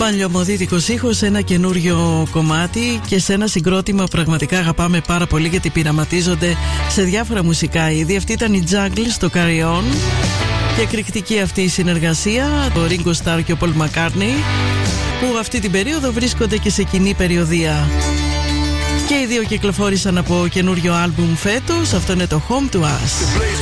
Παλιωμοδίτικος ήχος σε ένα καινούριο κομμάτι και σε ένα συγκρότημα πραγματικά αγαπάμε πάρα πολύ, γιατί πειραματίζονται σε διάφορα μουσικά είδη. Αυτή ήταν η Jungle στο Carry On και εκρηκτική αυτή η συνεργασία, το Ringo Starr και ο Paul McCartney, που αυτή την περίοδο βρίσκονται και σε κοινή περιοδεία. Και οι δύο κυκλοφόρησαν από καινούριο άλμπουμ φέτος, αυτό είναι το Home to Us.